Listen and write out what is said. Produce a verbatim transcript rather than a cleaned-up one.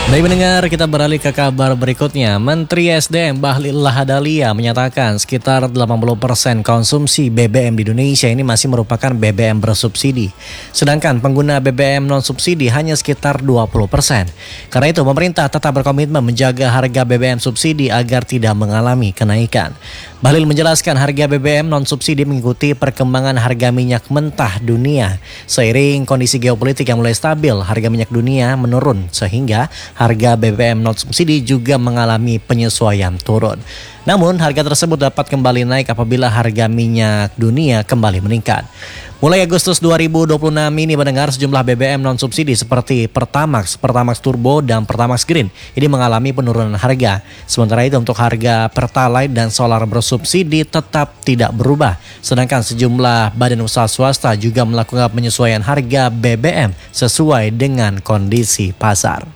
Baik mendengar, kita beralih ke kabar berikutnya. Menteri S D M Bahlil Lahadalia menyatakan sekitar delapan puluh persen konsumsi B B M di Indonesia ini masih merupakan B B M bersubsidi. Sedangkan pengguna B B M non-subsidi hanya sekitar dua puluh persen. Karena itu pemerintah tetap berkomitmen menjaga harga B B M subsidi agar tidak mengalami kenaikan. Bahlil menjelaskan harga B B M non-subsidi mengikuti perkembangan harga minyak mentah dunia. Seiring kondisi geopolitik yang mulai stabil, harga minyak dunia menurun sehingga harga B B M non-subsidi juga mengalami penyesuaian turun. Namun harga tersebut dapat kembali naik apabila harga minyak dunia kembali meningkat. Mulai Agustus dua ribu dua puluh enam ini mendengar sejumlah B B M non-subsidi seperti Pertamax, Pertamax Turbo, dan Pertamax Green ini mengalami penurunan harga. Sementara itu untuk harga Pertalite dan solar bersubsidi tetap tidak berubah. Sedangkan sejumlah badan usaha swasta juga melakukan penyesuaian harga B B M sesuai dengan kondisi pasar.